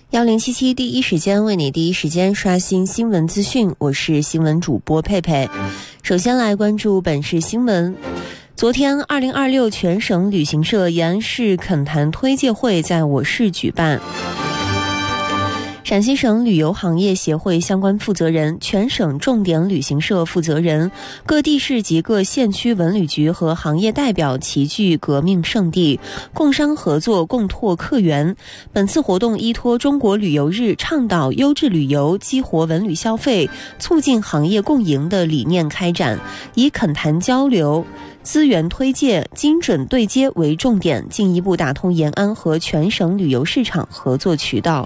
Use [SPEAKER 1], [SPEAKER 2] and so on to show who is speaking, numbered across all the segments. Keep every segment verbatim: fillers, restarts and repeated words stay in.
[SPEAKER 1] 幺零七七第一时间为你第一时间刷新新闻资讯，我是新闻主播佩佩。首先来关注本市新闻。昨天二零二六全省旅行社延安市恳谈推介会在我市举办。陕西省旅游行业协会相关负责人、全省重点旅行社负责人、各地市及各县区文旅局和行业代表齐聚革命圣地，共商合作，共拓客源。本次活动依托中国旅游日倡导优质旅游、激活文旅消费、促进行业共赢的理念开展，以恳谈交流、资源推介、精准对接为重点，进一步打通延安和全省旅游市场合作渠道。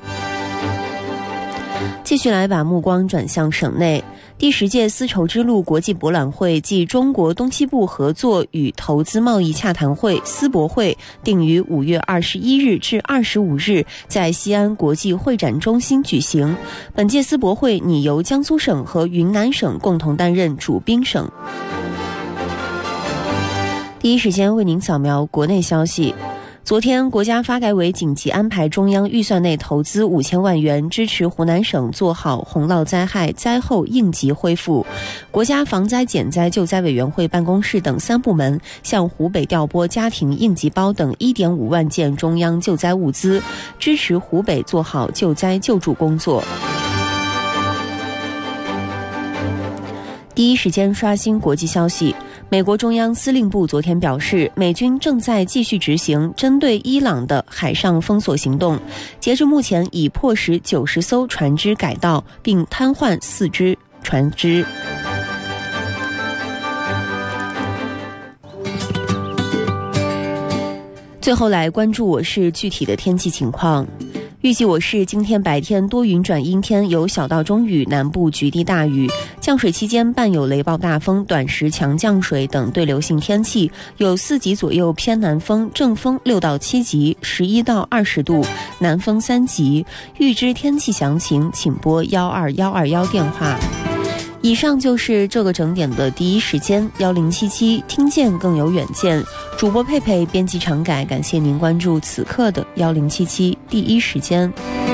[SPEAKER 1] 继续来把目光转向省内，第十届丝绸之路国际博览会暨中国东西部合作与投资贸易洽谈会丝博会定于五月二十一日至二十五日在西安国际会展中心举行。本届丝博会拟由江苏省和云南省共同担任主宾省。第一时间为您扫描国内消息。昨天，国家发改委紧急安排中央预算内投资五千万元，支持湖南省做好洪涝灾害灾后应急恢复。国家防灾减灾救灾委员会办公室等三部门向湖北调拨家庭应急包等 一点五万件中央救灾物资，支持湖北做好救灾救助工作。第一时间刷新国际消息。美国中央司令部昨天表示，美军正在继续执行针对伊朗的海上封锁行动，截至目前已迫使九十艘船只改道，并瘫痪四只船只。最后来关注我市具体的天气情况。预计我市今天白天多云转阴天，有小到中雨，南部局地大雨，降水期间伴有雷暴大风、短时强降水等对流性天气，有四级左右偏南风，正风六到七级，十一到二十度，南风三级。预知天气详情，请拨幺二幺二幺电话。以上就是这个整点的第一时间，幺零七七听见更有远见。主播佩佩，编辑常改，感谢您关注此刻的幺零七七第一时间。